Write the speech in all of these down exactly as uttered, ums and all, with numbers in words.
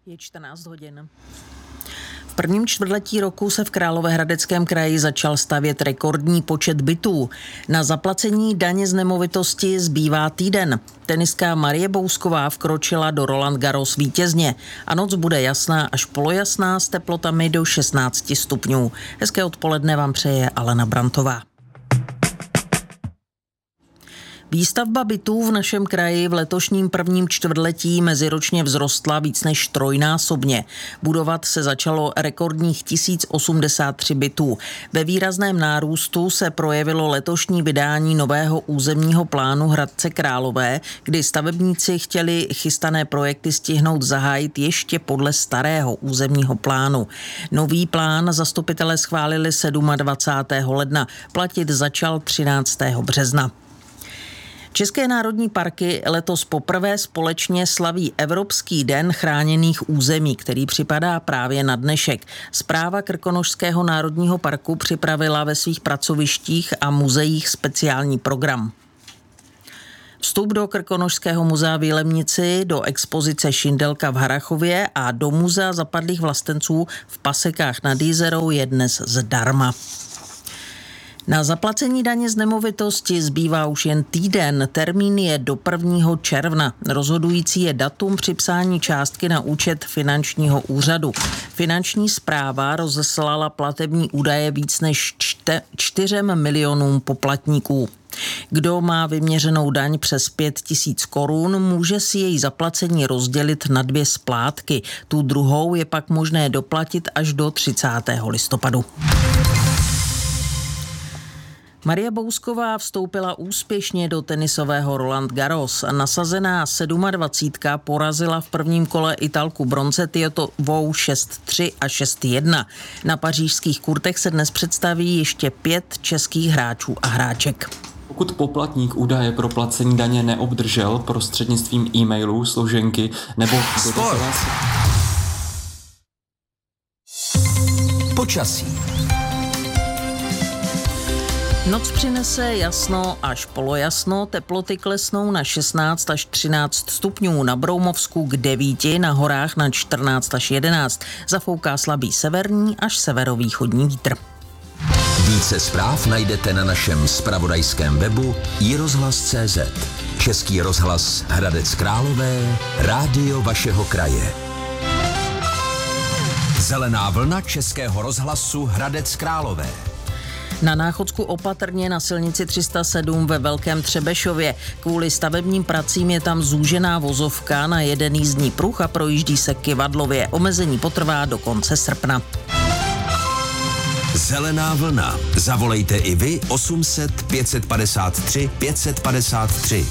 Je čtrnáct hodin. V prvním čtvrtletí roku se v Královéhradeckém kraji začal stavět rekordní počet bytů. Na zaplacení daně z nemovitosti zbývá týden. Tenistka Marie Bousková vkročila do Roland Garros vítězně a noc bude jasná až polojasná s teplotami do šestnáct stupňů. Hezké odpoledne vám přeje Alena Brantová. Výstavba bytů v našem kraji v letošním prvním čtvrtletí meziročně vzrostla víc než trojnásobně. Budovat se začalo rekordních tisíc osmdesát tři bytů. Ve výrazném nárůstu se projevilo letošní vydání nového územního plánu Hradce Králové, kdy stavebníci chtěli chystané projekty stihnout zahájit ještě podle starého územního plánu. Nový plán zastupitelé schválili dvacátého sedmého ledna. Platit začal třináctého března. České národní parky letos poprvé společně slaví Evropský den chráněných území, který připadá právě na dnešek. Správa Krkonošského národního parku připravila ve svých pracovištích a muzeích speciální program. Vstup do Krkonošského muzea v Jilemnici, do expozice Šindelka v Harrachově a do muzea zapadlých vlastenců v Pasekách nad Jizerou je dnes zdarma. Na zaplacení daně z nemovitosti zbývá už jen týden. Termín je do prvního června. Rozhodující je datum připsání částky na účet finančního úřadu. Finanční správa rozeslala platební údaje víc než čtyřem milionům poplatníků. Kdo má vyměřenou daň přes pět tisíc korun, může si její zaplacení rozdělit na dvě splátky. Tu druhou je pak možné doplatit až do třicátého listopadu. Marie Bousková vstoupila úspěšně do tenisového Roland Garros. Nasazená dvacítka porazila v prvním kole Italku Bronzettiovou šest tři a šest jedna. Na pařížských kurtech se dnes představí ještě pět českých hráčů a hráček. Pokud poplatník údaje pro placení daně neobdržel prostřednictvím e-mailů, složenky nebo dodatové... Počasí. Noc přinese jasno až polojasno, teploty klesnou na šestnáct až třináct stupňů, na Broumovsku k devíti, na horách na čtrnáct až jedenáct. Zafouká slabý severní až severovýchodní vítr. Více zpráv najdete na našem zpravodajském webu i rozhlas tečka cé zet. Český rozhlas Hradec Králové, rádio vašeho kraje. Zelená vlna Českého rozhlasu Hradec Králové. Na Náchodsku opatrně na silnici tři sta sedm ve Velkém Třebešově. Kvůli stavebním pracím je tam zúžená vozovka na jeden jízdní pruh a projíždí se Kyvadlově. Omezení potrvá do konce srpna. Zelená vlna. Zavolejte i vy osm set pět set padesát tři pět set padesát tři.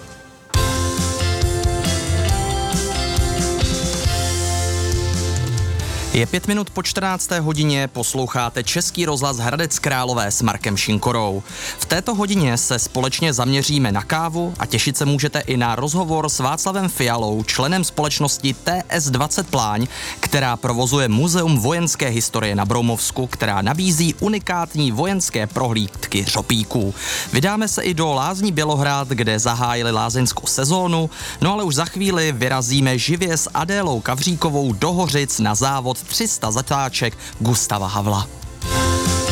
Je pět minut po čtrnácté hodině, posloucháte Český rozhlas Hradec Králové s Markem Šinkorou. V této hodině se společně zaměříme na kávu a těšit se můžete i na rozhovor s Václavem Fialou, členem společnosti T S dvacet Pláň, která provozuje Muzeum vojenské historie na Broumovsku, která nabízí unikátní vojenské prohlídky řopíků. Vydáme se i do Lázní Bělohrad, kde zahájili lázeňskou sezónu, no ale už za chvíli vyrazíme živě s Adélou Kavříkovou do Hořic na závod tři sta zatáček Gustava Havla.